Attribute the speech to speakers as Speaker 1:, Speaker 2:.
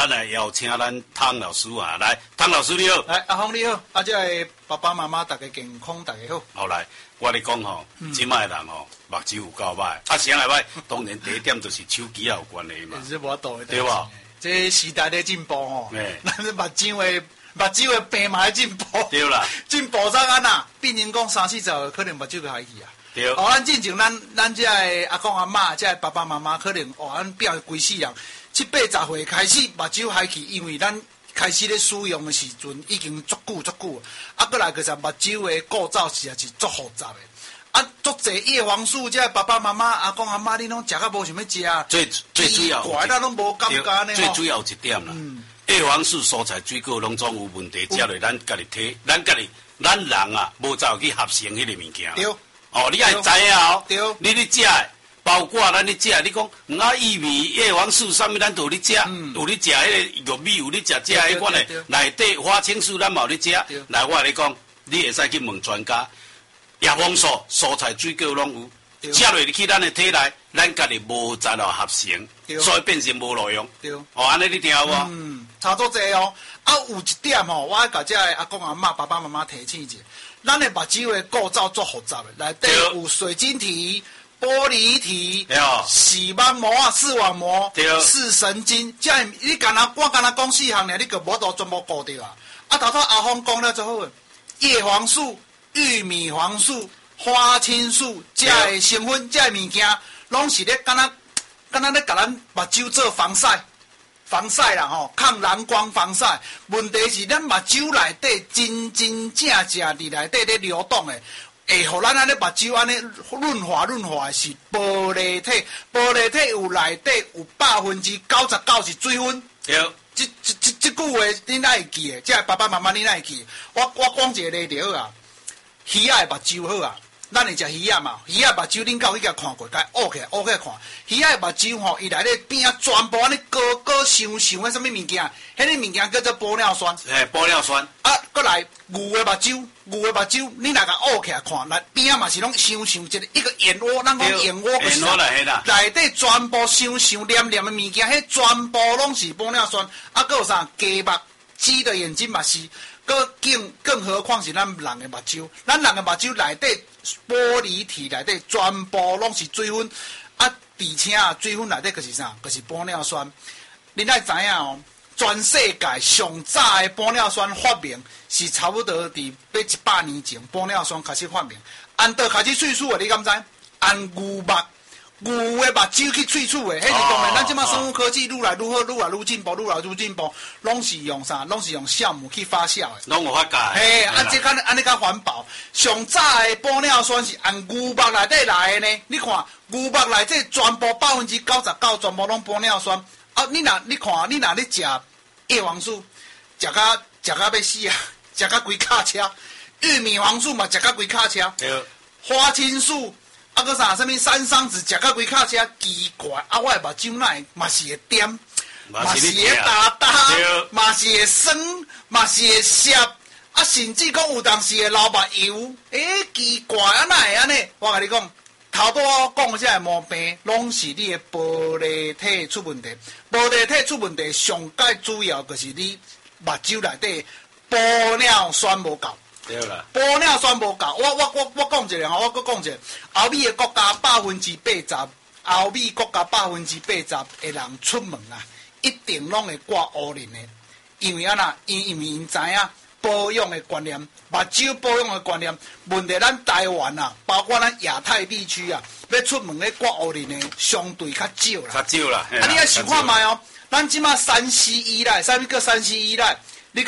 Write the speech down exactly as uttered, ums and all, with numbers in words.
Speaker 1: 来邀请咱汤老师啊，来，汤老师你好。
Speaker 2: 来，阿峰你好，啊，这个爸爸妈妈大家健康，大家好。
Speaker 1: 好来，我咧讲吼，即摆人吼目睭有够歹，啊，啥来歹？当然第一点就是手机也有关系嘛，
Speaker 2: 是无度的，
Speaker 1: 对吧？
Speaker 2: 这时代的进步哦，
Speaker 1: 哎，
Speaker 2: 咱目睭的目睭的病嘛进步，
Speaker 1: 对啦，
Speaker 2: 进步怎安呐？变成讲三四十岁可能目睭就歹去啊。
Speaker 1: 对。
Speaker 2: 哦，咱进前咱咱这个阿公阿嬷，这个爸爸妈妈可能哦，咱变规世人。七八十岁开始目睭歹去，因为咱开始咧使用的时阵已经足久足久，啊，过来就是目睭的构造实在是足复杂的，啊，足侪叶黄素，这爸爸妈妈、阿公阿嬷，你拢食甲无想要食。
Speaker 1: 最最主要，
Speaker 2: 怪咱拢无感觉呢。
Speaker 1: 最主要一点啦，嗯、叶黄素、蔬菜、水果拢总有问题，食落咱家己体，咱家己咱人啊，无走去合成迄个物件。
Speaker 2: 对。
Speaker 1: 哦，你爱知影哦。
Speaker 2: 对。
Speaker 1: 你咧食的。包括咱咧食，你讲啊薏米、叶黄素，啥物咱都有咧食，嗯、有咧食迄个玉米，有咧食食迄款的，内底花青素咱嘛有咧食。来，我咧讲，你会使去问专家，叶黄素、蔬菜、水果拢有，食落去咱的体内，咱家己无在了合成，所以变成无路用。哦，安尼你听有无？
Speaker 2: 嗯，差多济哦。啊，有一点吼、哦，我爱甲这阿公阿嬷、爸爸妈妈提醒一下，咱的目睭的构造足复杂的，内底有水晶体。玻璃体、视网膜啊、视网膜、视神经，即系你干那我干那讲四项呢，你个无都全部顾掉啊！啊，头头阿峰讲了最好，叶黄素、玉米黄素、花青素，即个成分、即个物件，拢是咧干那干那咧甲咱目睭做防晒、防晒啦吼，抗蓝光防晒。问题是咱目睭内底真真正正伫内底咧流动诶。会互咱安尼目睭安尼润滑润滑是玻璃体，玻璃体有内底有百分之九十九是水分。
Speaker 1: 对。
Speaker 2: 即即即即句话你哪会记的？即个爸爸妈妈你哪会记？我我讲一个例子好啊，鱼仔的目睭好啊，咱会食鱼仔嘛？鱼仔目睭恁到去甲看过，甲乌起来乌起来看。鱼仔的目睭吼，伊内底边啊全部安尼高高想想的什么物件？迄个物件叫做玻尿酸。
Speaker 1: 嘿，玻尿酸。
Speaker 2: 啊，过来牛的目睭。牛的目睭，你若甲乌起来看，内边嘛是拢想想一个一个眼窝，咱讲眼窝，
Speaker 1: 眼窝来啦，
Speaker 2: 内底全部想想黏黏的物件，迄全部拢是玻尿酸。啊，搁有啥？鸡目、鸡的眼睛嘛是，搁更更何况是咱人的目睭，咱人的目睭内底玻璃体内底全部拢是水分，啊，而且啊，水分内底就是啥？就是玻尿酸。你爱知影哦？全世界上早的玻尿酸发明是差不多伫要一百年前，玻尿酸开始发明。按倒开始萃取的，你敢知？按牛目牛的目睭去萃取的，迄是当然。咱即马生物科技愈来愈好，愈来愈进步，愈来愈进步，拢是用啥？拢是用酵母去发酵的。
Speaker 1: 拢有发酵。
Speaker 2: 嘿，啊，这较安尼较环保。上早的玻尿酸是按牛目内底来的呢。你看牛目内底全部百分之九十九全部拢玻尿酸。啊，你若你看，你若咧食叶黄素，食甲食甲要死啊，食甲规卡车。玉米黄素嘛，食甲规卡车。
Speaker 1: 对。
Speaker 2: 花青素，啊个啥？什么山桑子，食甲规卡车，奇怪！啊，我的目睭内嘛是会点，嘛是会打打，嘛是会酸，嘛是会涩，啊，甚至讲有当时会流目油。诶，奇怪啊，哪会安尼？我甲你讲。头拄我讲这个毛病，拢是你的玻璃体出问题。玻璃体出问题，上界主要就是你目睭内底玻尿酸无够。
Speaker 1: 对啦。
Speaker 2: 玻尿酸无够，我我我我讲一个吼，我搁讲一个，欧美的国家百分之八十，欧美国家百分之八十的人出门啊，一定拢会挂乌林的，因为安那，因因为因知影。保养的观念，目睭保养的观念，问题咱台湾啊，包括咱亚太地区啊，要出门咧刮乌林的相对较少啦。
Speaker 1: 较少啦。
Speaker 2: 啊，你要想看卖哦，咱即马三 C 依赖，啥物叫三 C 依赖？